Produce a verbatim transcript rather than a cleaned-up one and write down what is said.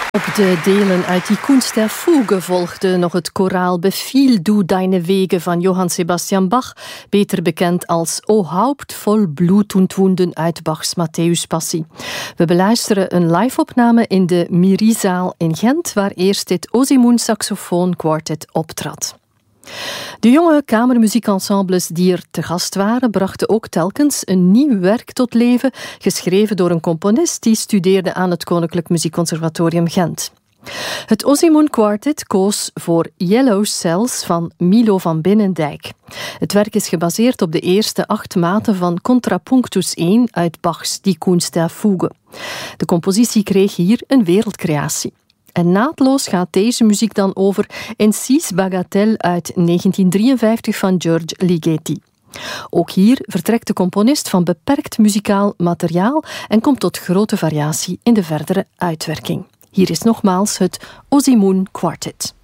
Op de delen uit die Kunst der Fuge volgde nog het koraal Befiehl du deine Wege van Johann Sebastian Bach, beter bekend als O Haupt voll Blut und Wunden uit Bachs Matthäuspassie. We beluisteren een live-opname in de Mirizaal in Gent, waar eerst dit Osimoen Saxofoon Quartet optrad. De jonge kamermuziekensembles die er te gast waren, brachten ook telkens een nieuw werk tot leven, geschreven door een componist die studeerde aan het Koninklijk Muziekconservatorium Gent. Het Osimoen Quartet koos voor Yellow Cells van Milo van Binnendijk. Het werk is gebaseerd op de eerste acht maten van Contrapunctus één uit Bachs Die Kunst der Fuge. De compositie kreeg hier een wereldcreatie. En naadloos gaat deze muziek dan over in Six Bagatelles uit negentien drieënvijftig van George Ligeti. Ook hier vertrekt de componist van beperkt muzikaal materiaal en komt tot grote variatie in de verdere uitwerking. Hier is nogmaals het Osimoen Quartet.